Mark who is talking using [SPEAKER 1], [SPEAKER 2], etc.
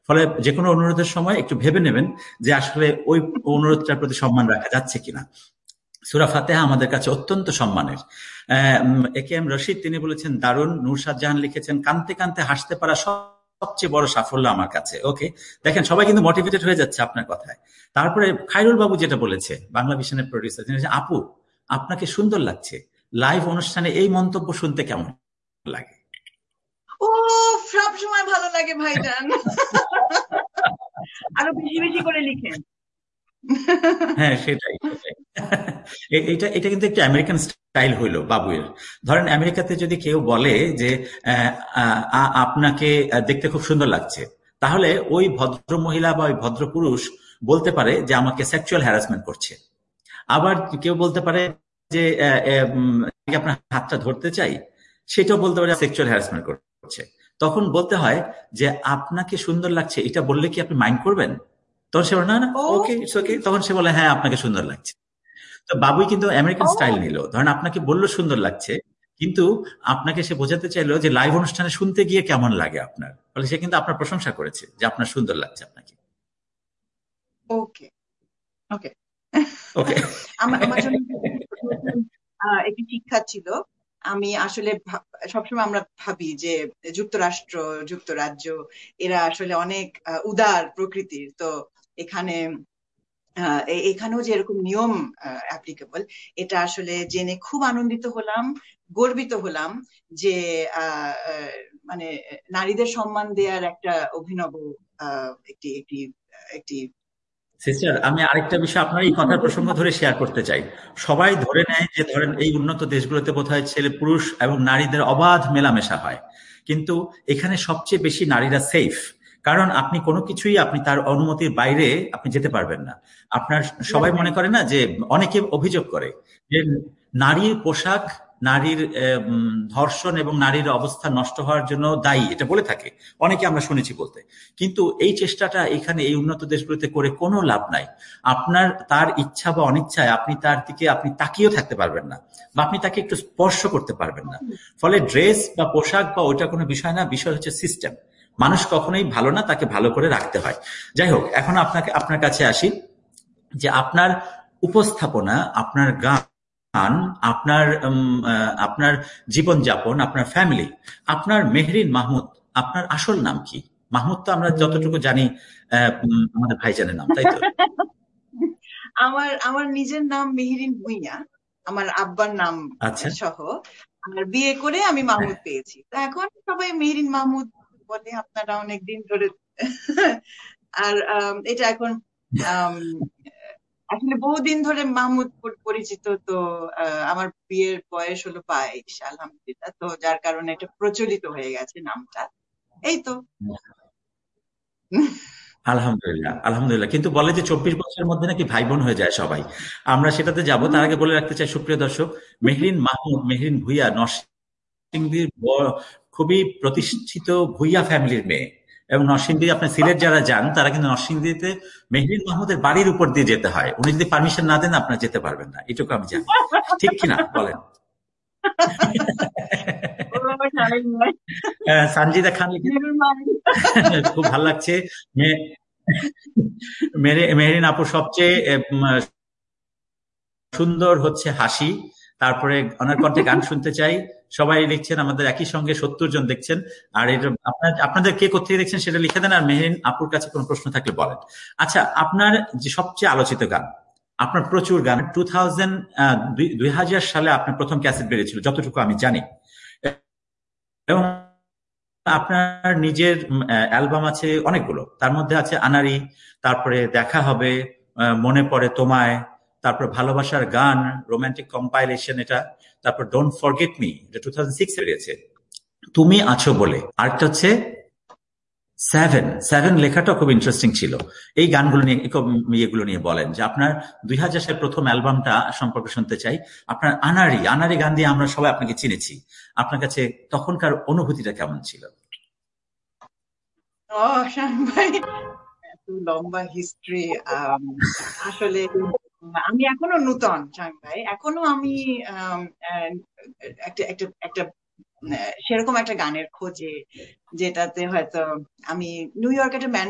[SPEAKER 1] ফলে যে কোনো অনুরোধের সময় একটু ভেবে নেবেন যে আসলে ওই অনুরোধটার প্রতি সম্মান রাখা যাচ্ছে কিনা। সূরা ফাতিহা আমাদের কাছে অত্যন্ত সম্মানের। এ কে এম রশিদ তিনি বলেছেন দারুণ। নূরশাদ জাহান লিখেছেন কানতে কানতে হাসতে পারা সবচেয়ে বড় সাফল্য আমার কাছে। ওকে, দেখেন সবাই কিন্তু মোটিভেটেড হয়ে যাচ্ছে আপনার কথায়। তারপরে খায়রুল বাবু যেটা বলেছে, বাংলা ভিশনের প্রডিউসার, তিনি বলেছেন আপু আপনাকে সুন্দর লাগছে, লাইভ অনুষ্ঠানে এই মন্তব্য শুনতে কেমন লাগে?
[SPEAKER 2] ও, সব সময় ভালো লাগে ভাইজান। আরো বেশি বেশি করে লিখেন।
[SPEAKER 1] হ্যাঁ, সেটাই সেটাই। এটা এটা কিন্তু একটু আমেরিকান স্টাইল হইলো বাবুয়ের। ধরেন আমেরিকাতে যদি কেউ বলে যে আপনাকে দেখতে খুব সুন্দর লাগছে, তাহলে ওই ভদ্র মহিলা বা ওই ভদ্র পুরুষ বলতে পারে যে আমাকে সেক্সুয়াল হ্যারাসমেন্ট করছে। আবার কেউ বলতে পারে যে আপনার হাতটা ধরতে চাই, সেটাও বলতে পারে সেক্সুয়াল হ্যারাসমেন্ট করছে। তখন বলতে হয় যে আপনাকে সুন্দর লাগছে এটা বললে কি আপনি মাইন্ড করবেন? তখন সে বলে না না, ওকে ইটস ওকে। তখন সে বলে হ্যাঁ আপনাকে সুন্দর লাগছে। তো বাবুই কিন্তু আমেরিকান স্টাইল নিল। ধরেন আপনাকে বললো সুন্দর লাগছে, কিন্তু আপনাকে সে বোঝাতে চাইলো যে লাইভ অনুষ্ঠানে শুনতে গিয়ে কেমন লাগে আপনার। ফলে সে কিন্তু আপনার প্রশংসা করেছে যে আপনার সুন্দর লাগছে আপনাকে।
[SPEAKER 2] ওকে ওকে।
[SPEAKER 1] ওকে।
[SPEAKER 2] আমার জন্য একটি শিক্ষা ছিল। আমি আসলে সবসময় আমরা ভাবি যে যুক্তরাষ্ট্র, যুক্তরাজ্য এরা আসলে অনেক উদার প্রকৃতির, তো এখানে এখানেও যে এরকম নিয়ম অ্যাপ্লিকেবল, এটা আসলে জেনে খুব আনন্দিত হলাম, গর্বিত হলাম যে মানে নারীদের সম্মান দেওয়ার একটা অভিনব একটি একটি একটি
[SPEAKER 1] সিস্টার, আমি আরেকটা বিষয় আপনার এই কথার প্রসঙ্গ ধরে শেয়ার করতে চাই। সবাই ধরে নেয় যে ধরেন এই উন্নত দেশগুলোতে বোধহয় ছেলে পুরুষ এবং নারীদের অবাধ মেলামেশা হয়, কিন্তু এখানে সবচেয়ে বেশি নারীরা সেফ। কারণ আপনি কোনো কিছুই আপনি তার অনুমতির বাইরে আপনি যেতে পারবেন না। আপনার সবাই মনে করে না যে অনেকে অভিযোগ করে যে নারীর পোশাক নারীর ধর্ষণ এবং নারীর অবস্থা নষ্ট হওয়ার জন্য দায়ী, এটা বলে থাকে অনেকে, আমরা শুনেছি বলতে। কিন্তু এই চেষ্টাটা এখানে এই উন্নত দেশগুলোতে করে কোনো লাভ নাই। আপনার তার ইচ্ছা বা অনিচ্ছায় আপনি তার দিকে আপনি তাকিয়েও থাকতে পারবেন না, বা আপনি তাকে একটু স্পর্শ করতে পারবেন না। ফলে ড্রেস বা পোশাক বা ওইটা কোনো বিষয় না, বিষয় হচ্ছে সিস্টেম। মানুষ কখনোই ভালো না, তাকে ভালো করে রাখতে হয়। যাই হোক, এখন আপনার কাছে আসি যে আপনার উপস্থাপনা, আপনার গান, আপনার আপনার জীবনযাপন, আপনার ফ্যামিলি, আপনার মেহরিন মাহমুদ আপনার আসল নাম কি? মাহমুদ তো আমরা যতটুকু জানি আমাদের ভাইজানের নাম, তাই তো?
[SPEAKER 2] আমার আমার নিজের নাম মেহেরিন ভুঁইয়া, আমার আব্বার নাম
[SPEAKER 1] আচ্ছা।
[SPEAKER 2] সহ। আর বিয়ে করে আমি মাহমুদ পেয়েছি, তো এখন সবাই মেহেরিন মাহমুদ বলে আপনারা অনেকদিন ধরে। আর এটা এখন আম, আসলে বহুদিন ধরে মাহমুদ পরিচিত, তো আমার বিয়ের বয়স হলো 22, আলহামদুলিল্লাহ, তো যার কারণে এটা প্রচলিত হয়ে গেছে নামটা, এই তো।
[SPEAKER 1] আলহামদুলিল্লাহ আলহামদুলিল্লাহ। কিন্তু বলে যে 24 বছরের মধ্যে নাকি ভাই বোন হয়ে যায় সবাই। আমরা সেটাতে যাব, তার আগে বলে রাখতে চাই সুপ্রিয় দর্শক, মেহরিন মাহমুদ, মেহরিন ভুইয়া নরসিংদীর খুবই প্রতিষ্ঠিত ভুইয়া ফ্যামিলির মেয়ে। এবং নরসিংদী, আপনি সিলেট যারা যান তারা কিন্তু নরসিংদীতে মেহরিন মাহমুদের বাড়ির উপর দিয়ে যেতে হয়। উনি যদি পারমিশন না দেন আপনারা যেতে পারবেন না, এটুকু আমি জানি। ঠিক কিনা বলেন? সানজিদা খান খুব ভালো লাগছে। মেহরিন আপুর সবচেয়ে সুন্দর হচ্ছে হাসি। তারপরে ওনার কণ্ঠে গান শুনতে চাই। সবাই লিখছেন, আমাদের একই সঙ্গে 70 জন দেখছেন। আর এটা আপনাদের কে কোথেকে দেখছেন সেটা লিখে দেন। আর মেহরিন আপুর কাছে কোনো প্রশ্ন থাকলে বলেন। আচ্ছা, আপনার যে সবচেয়ে আলোচিত গান, আপনার প্রচুর গান, 2000 সালে আপনার প্রথম ক্যাসেট বেরিয়েছিল যতটুকু আমি জানি, এবং আপনার নিজের অ্যালবাম আছে অনেকগুলো। তার মধ্যে আছে আনারি, তারপরে দেখা হবে, মনে পড়ে তোমায়, তারপর ভালোবাসার গান, রোমান্টিক কম্পাইলেশন এটা, তারপর ডোন্ট ফরগেট মি, এটা 2006 বেরিয়েছে, তুমি আছো বলে। আরেকটা হচ্ছে সেভেন। সেভেন লেখাটা খুব ইন্টারেস্টিং ছিল। এই গানগুলো নিয়ে, ইয়েগুলো নিয়ে বলেন যে আপনার 2000 সালের প্রথম অ্যালবামটা সম্পর্কে শুনতে চাই। আপনার আনারি, আনারি গান দিয়ে আমরা সবাই আপনাকে চিনেছি। আপনার কাছে তখনকার অনুভূতিটা কেমন ছিল?
[SPEAKER 2] শাহিন ভাই, এত লম্বা হিস্ট্রি। আসলে আমি এখনো নূতন, শাহিন ভাই, এখনো আমি আম, আহ, একটা একটা একটা সেরকম একটা গানের খোঁজে, যেটাতে হয়তো আমি নিউ ইয়র্ক একটা